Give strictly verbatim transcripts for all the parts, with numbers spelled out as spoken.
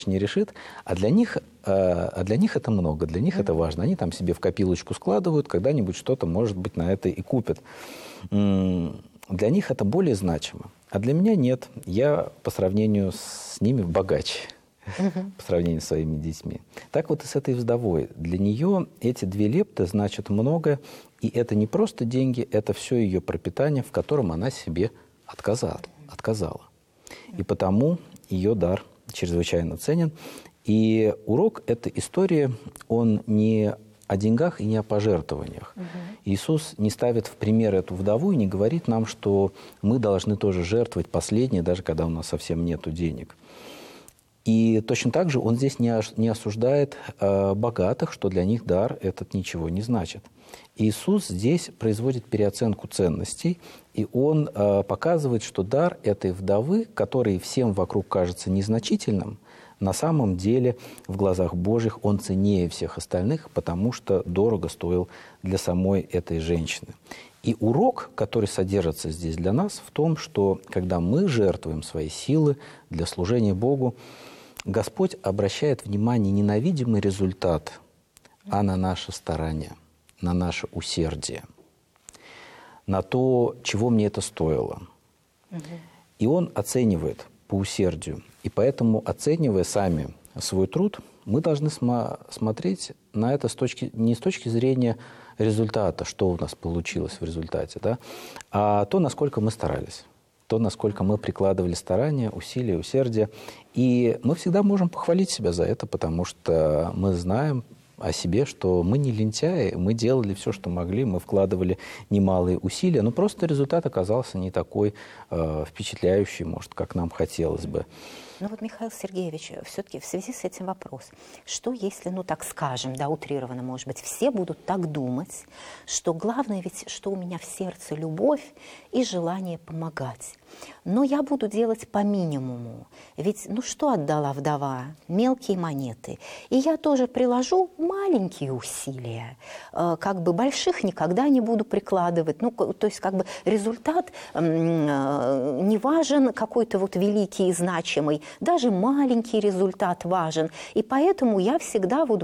не решит, а для них, а для них это много, для них mm-hmm. это важно. Они там себе в копилочку складывают, когда-нибудь что-то, может быть, на это и купят. Для них это более значимо. А для меня нет. Я по сравнению с ними богаче, mm-hmm. по сравнению с своими детьми. Так вот и с этой вдовой. Для нее эти две лепты значат много, и это не просто деньги, это все ее пропитание, в котором она себе отказала. отказала. И потому ее дар чрезвычайно ценен. И урок этой истории, он не о деньгах и не о пожертвованиях. Угу. Иисус не ставит в пример эту вдову и не говорит нам, что мы должны тоже жертвовать последнее, даже когда у нас совсем нет денег. И точно так же он здесь не, не осуждает э, богатых, что для них дар этот ничего не значит. Иисус здесь производит переоценку ценностей, и он э, показывает, что дар этой вдовы, который всем вокруг кажется незначительным, на самом деле в глазах Божьих он ценнее всех остальных, потому что дорого стоил для самой этой женщины. И урок, который содержится здесь для нас, в том, что когда мы жертвуем свои силы для служения Богу, Господь обращает внимание не на видимый результат, а на наше старание, на наше усердие, на то, чего мне это стоило. Угу. И Он оценивает по усердию. И поэтому, оценивая сами свой труд, мы должны смо- смотреть на это с точки, не с точки зрения результата, что у нас получилось в результате, да, а то, насколько мы старались, то, насколько мы прикладывали старания, усилия, усердие. И мы всегда можем похвалить себя за это, потому что мы знаем о себе, что мы не лентяи, мы делали все, что могли, мы вкладывали немалые усилия, но просто результат оказался не такой э, впечатляющий, может, как нам хотелось бы. Ну вот, Михаил Сергеевич, все-таки в связи с этим вопрос. Что если, ну так скажем, да, утрированно, может быть, все будут так думать, что главное ведь, что у меня в сердце любовь и желание помогать. Но я буду делать по минимуму. Ведь, ну что отдала вдова? Мелкие монеты. И я тоже приложу маленькие усилия. Как бы больших никогда не буду прикладывать. Ну, то есть, как бы результат не важен, какой-то вот великий и значимый. Даже маленький результат важен. И поэтому я всегда вот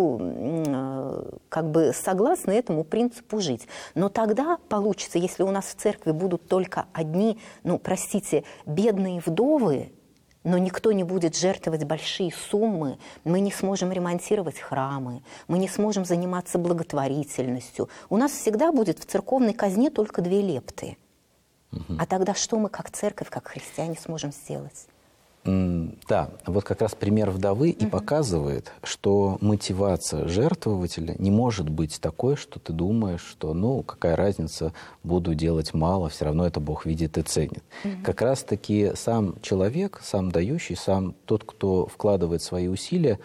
буду как бы согласна этому принципу жить. Но тогда получится, если у нас в церкви будут только одни, ну, простите, бедные вдовы, но никто не будет жертвовать большие суммы, мы не сможем ремонтировать храмы, мы не сможем заниматься благотворительностью. У нас всегда будет в церковной казне только две лепты. Угу. А тогда что мы, как церковь, как христиане, сможем сделать? Да, вот как раз пример вдовы и угу. показывает, что мотивация жертвователя не может быть такой, что ты думаешь, что, ну, какая разница, буду делать мало, все равно это Бог видит и ценит. Угу. Как раз-таки сам человек, сам дающий, сам тот, кто вкладывает свои усилия,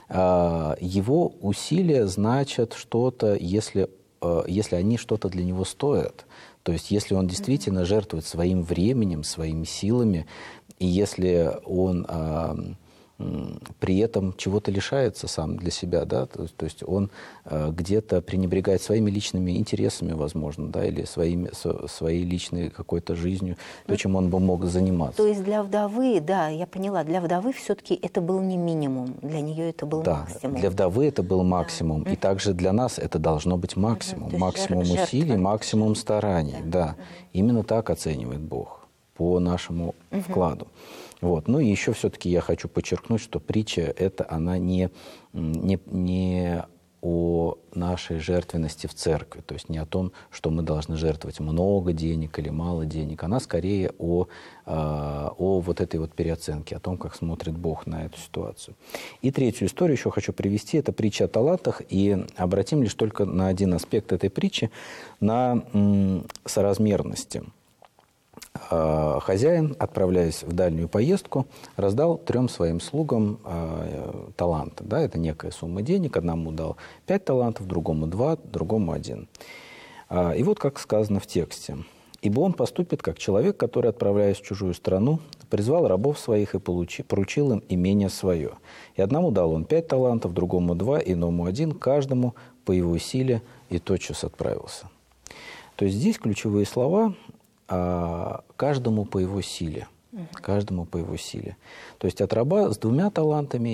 его усилия значат что-то, если, если они что-то для него стоят. То есть если он действительно угу. жертвует своим временем, своими силами, и если он а, при этом чего-то лишается сам для себя, да, то, то есть он а, где-то пренебрегает своими личными интересами, возможно, да, или своими, со, своей личной какой-то жизнью, то, чем он бы мог заниматься. То есть для вдовы, да, я поняла, для вдовы все-таки это был не минимум, для нее это был да, максимум. Для вдовы это был максимум, да. И также для нас это должно быть максимум, угу, максимум жертва, усилий, максимум стараний, да. Да. Угу. Именно так оценивает Бог по нашему угу. вкладу. Вот. Ну и еще все-таки я хочу подчеркнуть, что притча это она не, не, не о нашей жертвенности в церкви, то есть не о том, что мы должны жертвовать много денег или мало денег, она скорее о, о вот этой вот переоценке, о том, как смотрит Бог на эту ситуацию. И третью историю еще хочу привести, это притча о талантах, и обратим лишь только на один аспект этой притчи, на м, соразмерности. Хозяин, отправляясь в дальнюю поездку, раздал трем своим слугам э, таланты. Да, это некая сумма денег. Одному дал пять талантов, другому два, другому один. А, и вот как сказано в тексте. «Ибо он поступит, как человек, который, отправляясь в чужую страну, призвал рабов своих и получи, поручил им имение свое. И одному дал он пять талантов, другому два, иному один, каждому по его силе, и тотчас отправился». То есть здесь ключевые слова – каждому по его силе. Каждому по его силе. То есть от раба с двумя талантами